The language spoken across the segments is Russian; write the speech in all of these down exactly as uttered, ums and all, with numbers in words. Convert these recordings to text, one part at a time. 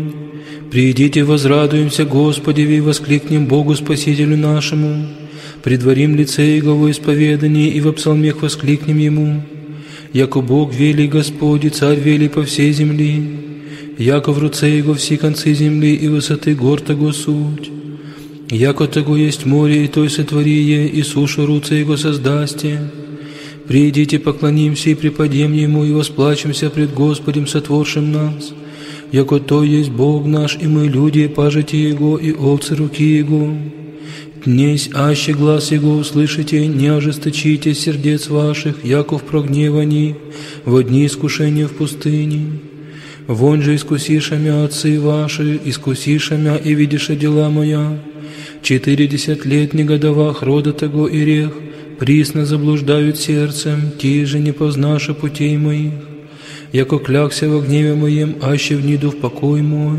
Придите, возрадуемся Господи, и воскликнем Богу Спасителю нашему. Предварим лице Его во исповедании, и во псалмех воскликнем Ему. Яко Бог вели Господи, Царь вели по всей земли, яко в руце Его все концы земли, и высоты гор Того суть. Яко Того есть море, и той сотворие, и сушу руце Его создасте. Придите, поклонимся и преподем Ему, и восплачемся пред Господем, сотворшим нас. Яко То есть Бог наш, и мы люди, пажити Его, и овцы руки Его. Днесь аще глаз Его услышите, не ожесточите сердец ваших, яко в прогневании, во дни искушения в пустыне. Вон же искусиша мя отцы ваши, искусиша мя и видиша дела моя. Четыредесят лет негодовах рода того и рех, присно заблуждают сердцем, ти же не познаша путей моих. Яко клякся во гневе моем, аще вниду в покой мой.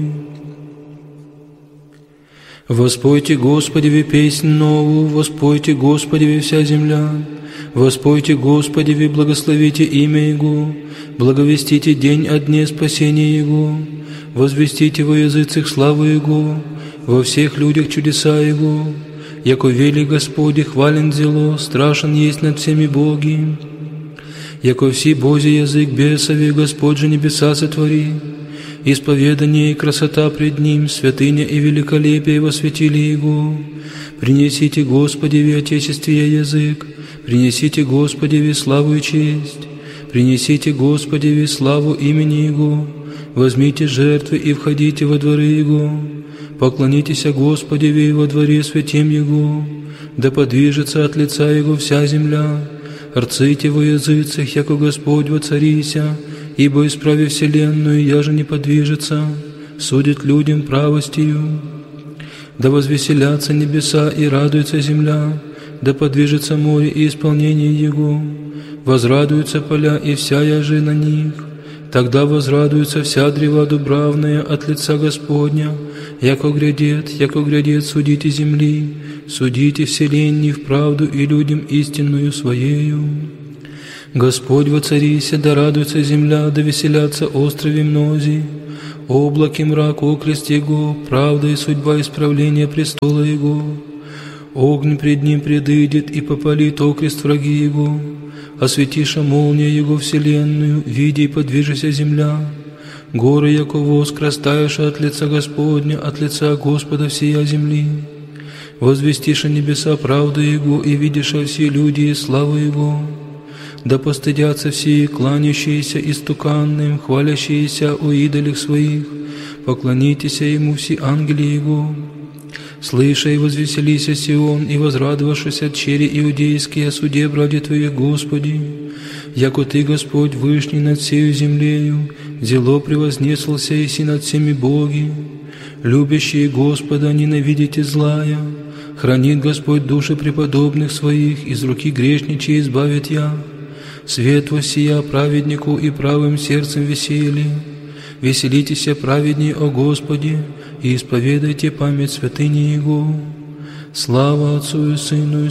Воспойте Господеве песнь новую, воспойте Господеве вся земля, воспойте Господеве, благословите имя Его, благовестите день о дне спасения Его, возвестите во языцах славу Его, во всех людях чудеса Его, яко вели Господи, хвален зело, страшен есть над всеми боги, яко все Божий язык бесови, Господь же небеса сотвори. Исповедание и красота пред Ним, святыня и великолепие восветили Его. Принесите Господеве Отечествия язык, принесите Господеве славу и честь, принесите Господеве славу имени Его, возьмите жертвы и входите во дворы Его, поклонитесь Господеве во дворе святем Его, да подвижется от лица Его вся земля. Рците во языцах, яко Господь воцарися, ибо исправи вселенную, я же не подвижется, судит людям правостью. Да возвеселятся небеса и радуется земля, да подвижется море и исполнение Его, возрадуются поля и вся яжи на них. Тогда возрадуется вся древа дубравная от лица Господня, яко грядет, яко грядет судите земли, судите вселенной вправду и людям истинную Своею. Господь воцарися, да радуется земля, да веселятся острови мнози, облаки мрак окрест Его, правда и судьба исправления престола Его. Огонь пред Ним предыдет и попалит окрест враги Его, осветиша молния Его вселенную, видя и подвижися земля. Горы, яко воск, растаешь от лица Господня, от лица Господа всея земли. Возвестиша небеса правду Его, и видиша все люди и славу Его. Да постыдятся все, кланящиеся истуканным, хвалящиеся о идолях своих, поклонитесь Ему все ангели Его. Слыша и возвеселися Сион, и возрадовавшись от чери иудейские о суде браде Твоих, Господи, яко Ты, Господь, вышний над всею землею, зело превознеслся и си над всеми боги. Любящие Господа, ненавидите злая, хранит Господь души преподобных Своих, из руки грешничей избавит я. Свет воссия праведнику и правым сердцем веселье. Веселитесь праведней о Господе, и исповедайте память святыни Его. Слава Отцу и Сыну и